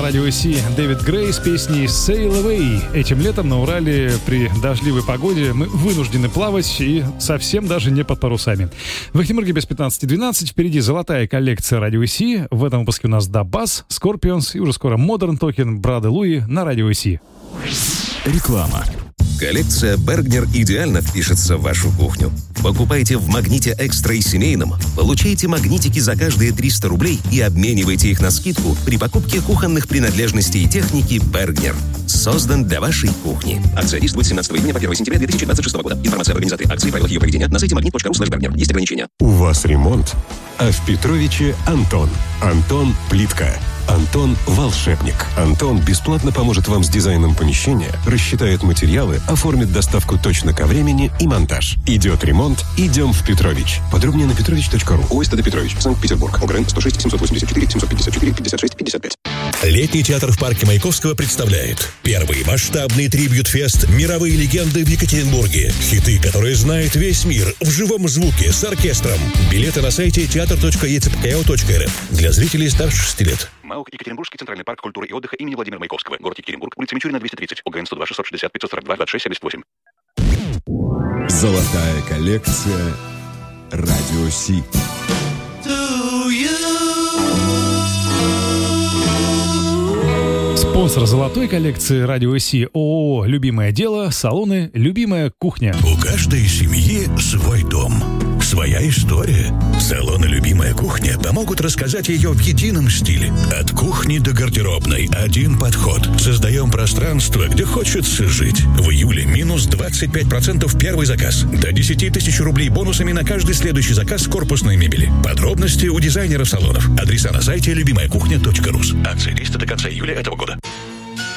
радио Си Дэвид Грей с песней Sail Away. Этим летом на Урале при дождливой погоде мы вынуждены плавать и совсем даже не под парусами. В Ахтимирге без 15:12. Впереди золотая коллекция радио Си. В этом выпуске у нас Дабас, Scorpions и уже скоро Modern Talking, Брады Луи на радио Си. Реклама. Коллекция Бергнер идеально впишется в вашу кухню. Покупайте в «Магните Экстра» и семейном, получайте магнитики за каждые 300 рублей и обменивайте их на скидку при покупке кухонных принадлежностей и техники Бергнер. Создан для вашей кухни. Акция действует с 17 июня по 1 сентября 2026 года. Информация об организаторе акции и правилах ее проведения на сайте magnet.ru/Bergner. Есть ограничения. У вас ремонт, а в Петровиче Антон. Антон Плитка. Антон волшебник. Антон бесплатно поможет вам с дизайном помещения, рассчитает материалы, оформит доставку точно ко времени и монтаж. Идет ремонт, идем в Петрович. Подробнее на petrovich.ru. ОСТД Петрович, Санкт-Петербург. ОГРН 106 784 754 56 55. Летний театр в парке Маяковского представляет первый масштабный трибьют-фест «Мировые легенды» в Екатеринбурге. Хиты, которые знает весь мир, в живом звуке, с оркестром. Билеты на сайте teatr.ecpko.rf для зрителей старше 6 лет. МАУК Екатеринбургский центральный парк культуры и отдыха имени Владимира Маяковского. Город Екатеринбург, улица Мичурина, 230. ОГРН 102 660 542 26 78. Золотая коллекция радио Си. Спонсор золотой коллекции радио Си ООО «Любимое дело», салоны «Любимая кухня». У каждой семьи свой дом, своя история. Салоны «Любимая кухня» помогут рассказать ее в едином стиле. От кухни до гардеробной один подход. Создаем пространство, где хочется жить. В июле минус 25% первый заказ. До 10 тысяч рублей бонусами на каждый следующий заказ корпусной мебели. Подробности у дизайнеров салонов. Адреса на сайте любимаякухня.ру. Акция действует до конца июля этого года.